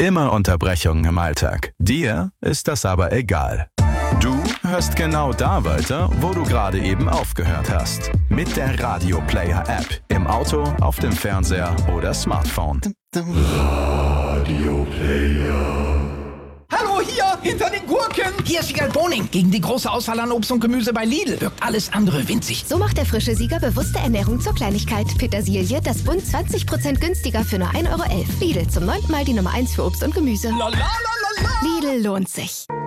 Immer Unterbrechungen im Alltag. Dir ist das aber egal. Du hörst genau da weiter, wo du gerade eben aufgehört hast. Mit der Radio Player App. Im Auto, auf dem Fernseher oder Smartphone. Radio Player. Hallo, hier, hinter den Gurken. Hier ist Sieger Boning. Gegen die große Auswahl an Obst und Gemüse bei Lidl wirkt alles andere winzig. So macht der frische Sieger bewusste Ernährung zur Kleinigkeit. Petersilie, das Bund 20% günstiger für nur 1,11 €. Lidl, zum 9. Mal die Nummer 1 für Obst und Gemüse. La, la, la, la, la. Lidl lohnt sich.